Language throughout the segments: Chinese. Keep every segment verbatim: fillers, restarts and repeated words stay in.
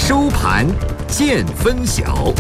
收盘见分晓。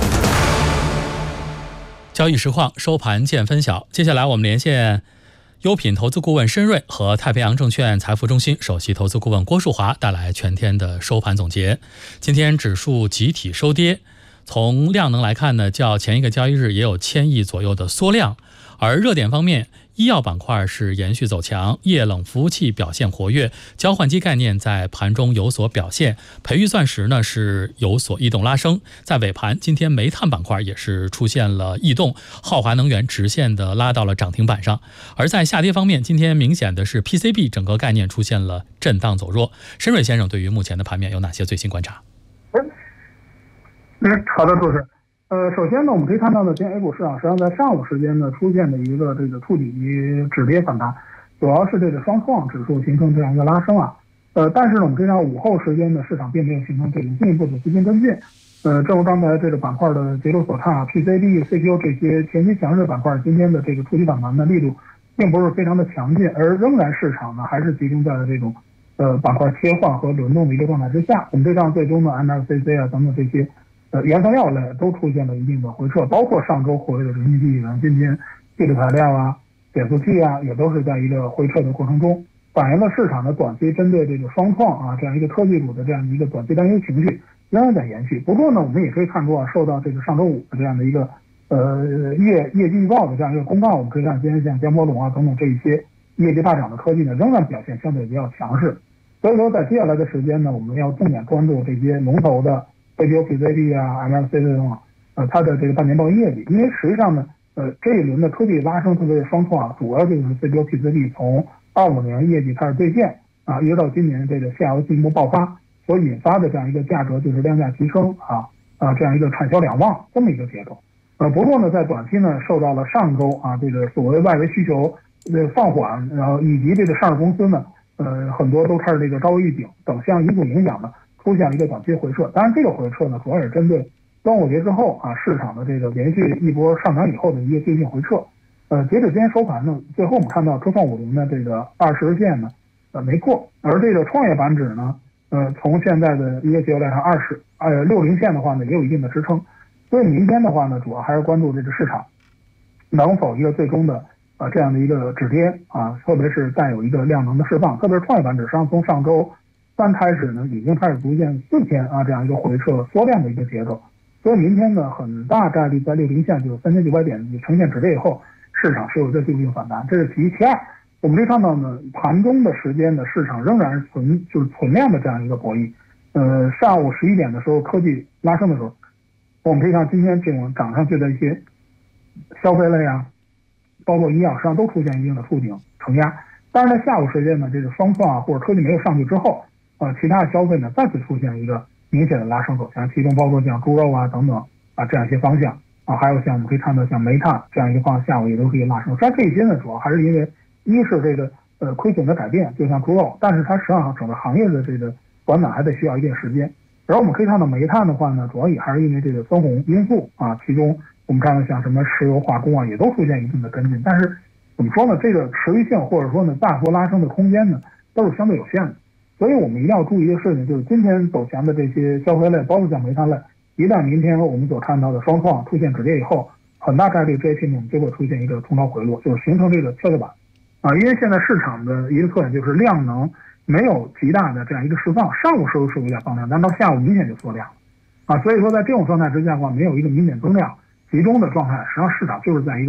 交易实况，收盘见分晓。接下来我们连线优品投资顾问申瑞和太平洋证券财富中心首席投资顾问郭树华带来全天的收盘总结。今天指数集体收跌，从量能来看呢，较前一个交易日也有千亿左右的缩量。而热点方面，医药板块是延续走强，液冷服务器表现活跃，交换机概念在盘中有所表现，培育钻石呢是有所异动拉升。在尾盘，今天煤炭板块也是出现了异动，浩华能源直线的拉到了涨停板上。而在下跌方面，今天明显的是 P C B 整个概念出现了震荡走弱。申瑞先生对于目前的盘面有哪些最新观察？ 嗯，好的，主持人。呃，首先呢，我们可以看到呢，今天 A 股市场实际上在上午时间呢出现的一个这个触底止跌反弹，主要是这个双创指数形成这样一个拉升啊。呃，但是呢，我们可以看到午后时间呢，市场并没有形成这种进一步的资金跟进。呃，正如刚才这个板块的节奏所看啊 ，P C B、C P U 这些前期强势板块今天的这个触底反弹的力度并不是非常的强劲，而仍然市场呢还是集中在了这种呃板块切换和轮动的一个状态之下。我们可以看最终的 M L C C 啊等等这些。呃，原材料类都出现了一定的回撤，包括上周活跃的人民币、软金金、气体材料啊、减速器啊，也都是在一个回撤的过程中，反映了市场的短期针对这个双创啊这样一个科技股的这样一个短期担忧情绪仍然在延续。不过呢，我们也可以看出啊，受到这个上周五的这样的一个呃业业绩预报的这样一个公告，我们可以看今天像江波龙啊等等这一些业绩大涨的科技呢，仍然表现相对比较强势。所以说，在接下来的时间呢，我们要重点关注这些龙头的。C P U、P C B 啊、M L C C 等啊，呃，它的这个半年报业绩，因为实际上呢，呃，这一轮的科技拉升，特别是双创啊，主要就是 C P U、P C B 从二五年业绩开始兑现啊，一直到今年这个下游进一步爆发所引发的这样一个价格就是量价齐升啊啊这样一个产销两旺这么一个结构。呃，不过呢，在短期呢，受到了上周啊这个所谓外围需求呃放缓，然后以及这个上市公司呢，呃，很多都开始这个高位预警等项因素影响呢。出现了一个短期回撤，当然这个回撤呢，主要是针对端午节之后啊市场的这个连续一波上涨以后的一个最近回撤。呃，截止今天收盘呢，最后我们看到科创五零的这个二十日线呢，呃没过，而这个创业板指呢，呃从现在的一个结构来看，二十呃六零线的话呢也有一定的支撑，所以明天的话呢，主要还是关注这个市场能否一个最终的啊、呃、这样的一个止跌啊，特别是再有一个量能的释放，特别是创业板指实际上从上周。三开始呢，已经开始出现四天啊这样一个回撤缩量的一个节奏，所以明天呢，很大概率在六零线就是三千九百点呈现止跌以后，市场是有一个进一步反弹，这是其一。其二，我们可以看到呢，盘中的时间的市场仍然是存就是存量的这样一个博弈。呃，上午十一点的时候，科技拉升的时候，我们可以看今天这种涨上去的一些消费类啊，包括医药实际上都出现一定的触顶承压。但是在下午时间呢，这个双创啊或者科技没有上去之后。呃，其他的消费呢再次出现一个明显的拉升走强，其中包括像猪肉啊等等啊这样一些方向啊，还有像我们可以看到像煤炭这样一个方向，下午也都可以拉升。但这些呢，主要还是因为一是这个呃亏损的改变，就像猪肉，但是它实际上整个行业的这个管暖还得需要一定时间。然后我们可以看到煤炭的话呢，主要也还是因为这个分红因素啊，其中我们看到像什么石油化工啊也都出现一定的跟进，但是怎么说呢，这个持续性或者说呢大幅拉升的空间呢都是相对有限的。所以我们一定要注意一个事情，就是今天走强的这些消费类，包括像煤炭类，一旦明天我们所看到的双创出现止跌以后，很大概率这些品种就会出现一个冲高回落，就是形成这个跷跷板啊。因为现在市场的一个特点就是量能没有极大的这样一个释放，上午时候是有点放量，但到下午明显就缩量啊。所以说在这种状态之下的话，没有一个明显增量集中的状态，实际上市场就是在一个